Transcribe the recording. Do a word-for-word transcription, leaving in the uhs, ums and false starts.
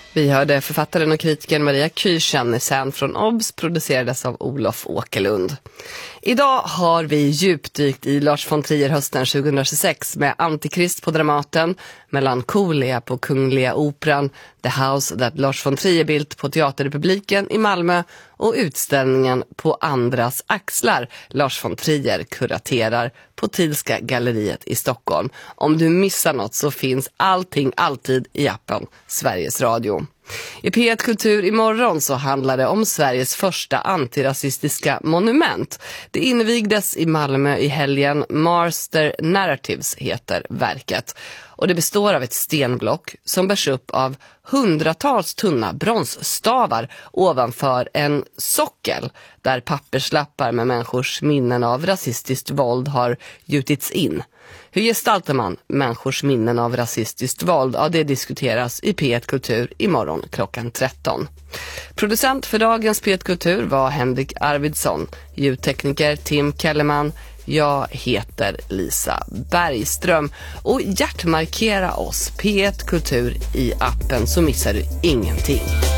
Vi hörde författaren och kritikern Maria Kyrkjannesen från Obs, producerades av Olof Åkerlund. Idag har vi djupdykt i Lars von Trier hösten tjugohundratjugosex med Antikrist på Dramaten, Melancholia på Kungliga Operan, The House That Lars von Trier built på Teaterrepubliken i Malmö och utställningen På andras axlar Lars von Trier kuraterar på Thielska galleriet i Stockholm. Om du missar något så finns allting alltid i appen Sveriges Radio. I P ett Kultur imorgon så handlar det om Sveriges första antirasistiska monument. Det invigdes i Malmö i helgen. Master Narratives heter verket. Och det består av ett stenblock som bärs upp av hundratals tunna bronsstavar ovanför en sockel där papperslappar med människors minnen av rasistiskt våld har gjutits in. Hur gestaltar man människors minnen av rasistiskt våld? Ja, det diskuteras i P ett Kultur imorgon klockan tretton. Producent för dagens P ett Kultur var Henrik Arvidsson. Ljudtekniker Tim Kellerman. Jag heter Lisa Bergström. Och hjärtmarkera oss P ett Kultur i appen så missar du ingenting.